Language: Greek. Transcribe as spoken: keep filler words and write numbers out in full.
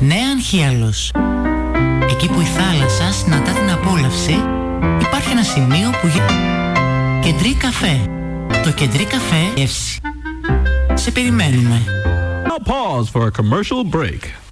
Νέα Ανχίαλος. Εκεί που η θάλασσα συναντά την απόλαυση, υπάρχει ένα σημείο που γίνεται Κεντρί Καφέ. Το Κεντρί Καφέ γεύση. Σε περιμένουμε. Now pause for a commercial break.